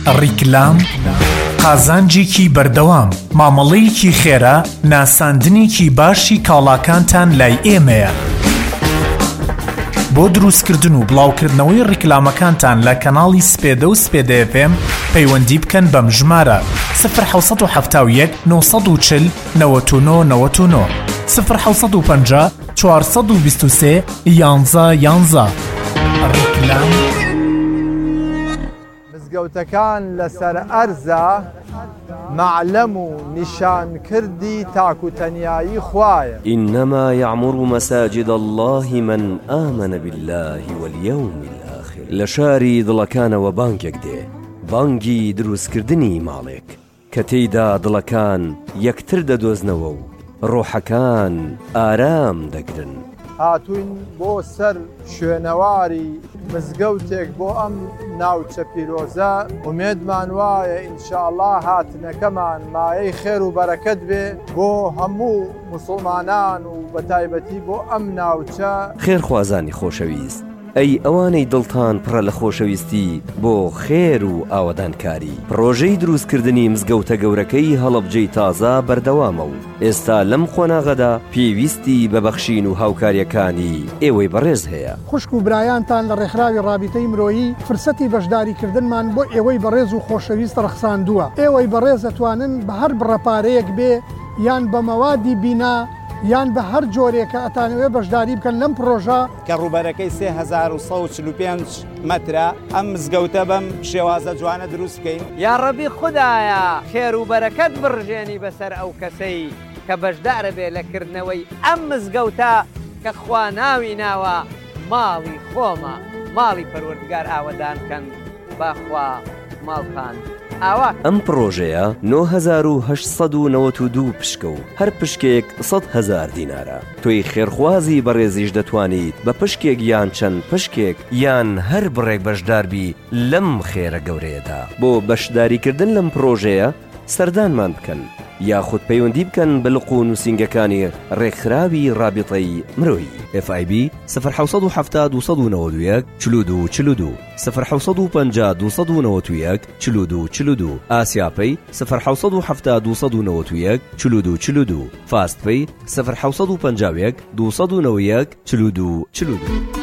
ڕیکلام قازانجێکی بەردەوام مامەڵەیەکی خێرا ناساندنێکی باشی کاڵاکانتان لای ئێمەیە. بۆ دروستکردن و بڵاوکردنەوەی ڕیکلامەکانتان لە کەناڵی سپێدە و سپێدە FM پەیوەندی بکەن بەم ژمارە 1970 940 99 1950 423 11 ڕیکلام. مزگەوتەکان لەسەر ئەرزە معلم و نیشانکردی تاکوتەنیایی خوایە. إنما يعمر مساجد الله من آمن بالله واليوم الآخر. لشاری دڵەکانەوە بانگێک دێ، بانگی دروستکردنی ماڵێک کە تێیدا دڵەکان یەکتر دەدۆزنەوە و ڕۆحەکان ئارام دەگرن. هاتوین بۆ سەر شوێنەواری مزگەوتێک بۆ ئەم ناوچە پیرۆزە. ومێدمان وایە ئینشاءالله هاتنەکەمان مایەی خێر و بەرەکەت بێ بۆ هەموو موسڵمانان و بەتایبەتی بۆ ئەم ناوچە. خێرخوازانی خۆشەویست، ئەی ئەوانەی دڵتان پڕە لە خۆشەویستی بۆ خێر و ئاوەدانکاری، پرۆژەی دروستکردنی مزگەوتە گەورەکەی هەڵەبجەی تازە بەردەوامە و ئێستا لەم خۆناغەدا پێویستی بەبەخشین و هاوکاریەکانی ئێوەی بەڕێز هەیە. خوشک و برایانتان لە ڕێکخراوی ڕابطەی مرۆیی فرسەتی بەشداریکردنمان بۆ ئێوەی بەڕێز و خۆشەویست ڕەخساندووە. ئێوەی بەڕێز دەتوانن بە هەر بڕەپارەیەک بێ یان بە مەوادی بینا یان بە هەر جۆرێکە ئەتانەوێ بەشداری بکەن لەم پرۆژە کە ڕووبەرەکەی 3145 مەترە. ئەم مزگەوتە بەم شێوازە جوانە دروست بکەین. یا ڕەبی خودایە خێر و بەرەکەت بڕژێنی بەسەر ئەو کەسەی کە بەشدارە بێ لەکردنەوەی ئەم مزگەوتە کە خوا ناوی ناوە ماڵی خۆمە، ماڵی پەروەردگار ئاوەدان کەن باخوا ماڵتان ئاوا. ئەم پرۆژەیە 9892 پشکە و هەر پشکێک 100,000 دینارە. تۆی خێرخوازی بەڕێزیش دەتوانیت بە پشکێک یان چەند پشکێک یان هەر بڕێک بەشداربی لەم خێرە گەورەیەدا. بۆ بەشداریکردن لەم پرۆژەیە سەردانمان بکەن یاخود پەیوەندی بکەن بە لقو و نووسینگەکانی ڕێکخراوی ڕابطەی مرۆیی FIB 1970 291 42 42 1950 291 42 42 ئاسیاپەی 1970 291 42 42 فاستپەی 1950 291 42 42.